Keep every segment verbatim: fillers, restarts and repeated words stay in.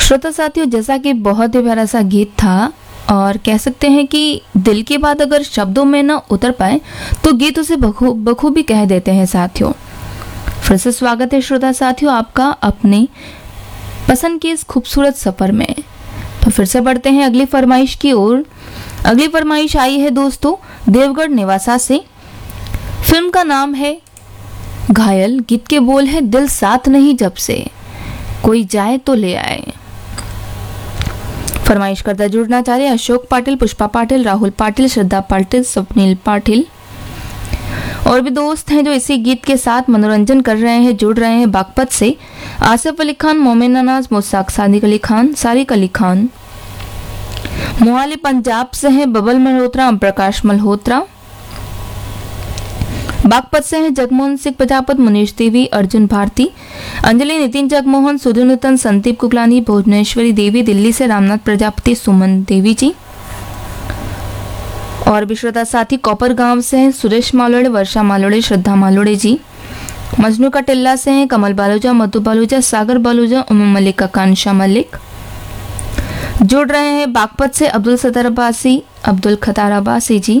श्रोता साथियों, जैसा कि बहुत ही प्यारा सा गीत था और कह सकते हैं कि दिल की बात अगर शब्दों में ना उतर पाए तो गीत उसे बखू बखूबी कह देते हैं साथियों। फिर से स्वागत है श्रोता साथियों आपका अपने पसंद के इस खूबसूरत सफर में। तो फिर से बढ़ते हैं अगली फरमाइश की ओर। अगली फरमाइश आई है दोस्तों देवगढ़ निवासा से। फिल्म का नाम है घायल, गीत के बोल है दिल साथ नहीं जब से कोई जाए तो ले आए। फरमाइश करता जुड़ना चाह रहे अशोक पाटिल, पुष्पा पाटिल, राहुल पाटिल, श्रद्धा पाटिल, स्वप्निल पाटिल और भी दोस्त हैं जो इसी गीत के साथ मनोरंजन कर रहे हैं, जुड़ रहे हैं बागपत से। आसिफ अली खान, मोमिन अनाज, मुस्ताक सादिक अली खान, सारिक अली खान। मोहाली पंजाब से हैं बबल मल्होत्रा, ओम प्रकाश मल्होत्रा। बागपत से हैं जगमोहन सिंह प्रजापत, मुनीश देवी, अर्जुन भारती, अंजलि, नितिन जगमोहन, सुधीर नूतन, संदीप कुकलानी, भुवनेश्वरी देवी। दिल्ली से रामनाथ प्रजापति, सुमन देवी जी और भी श्रोता साथी कौपर गांव से हैं सुरेश मालोड़े, वर्षा मालोड़े, श्रद्धा मालोड़े जी। मजनू का टिल्ला से हैं कमल बालूजा, मधु बालूजा, सागर बालूजा, उम मलिक, आकांक्षा मलिक। जुड़ रहे हैं बागपत से अब्दुल सत्तार अब्बासी, अब्दुल खतार अब्बासी जी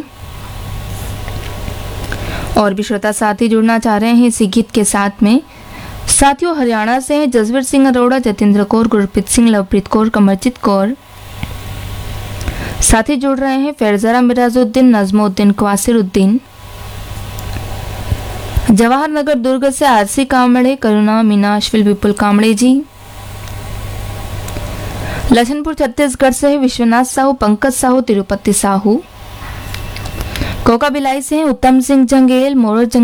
और भी श्रोता साथी जुड़ना चाह रहे हैं इसी गीत के साथ में। साथियों हरियाणा से हैं जसवीर सिंह अरोड़ा, जतेंद्र कौर, गुरप्रीत सिंह, लवप्रीत कौर, कमरजीत कौर। साथी जुड़ रहे हैं फैरजारा मिराजुद्दीन, नजमुद्दीन, क्वासिरुद्दीन। जवाहर नगर दुर्ग से आरसी कामड़े, करुणा, मीना, अश्विल, विपुल कामड़े जी। लखनपुर छत्तीसगढ़ से है विश्वनाथ साहू, पंकज साहू, तिरुपति साहू। कोका बिलाई से हैं उत्तम सिंह जंगेल, मोरोज